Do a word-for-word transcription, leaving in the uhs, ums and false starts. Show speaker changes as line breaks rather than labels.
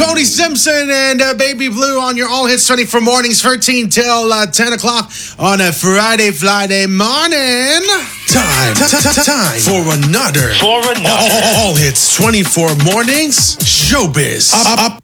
Cody Simpson and uh, Baby Blue on your All Hits twenty-four mornings, thirteen till uh, ten o'clock on a Friday, Friday morning. Time, t- t- time for another,
For another.
All Hits twenty-four mornings showbiz up, up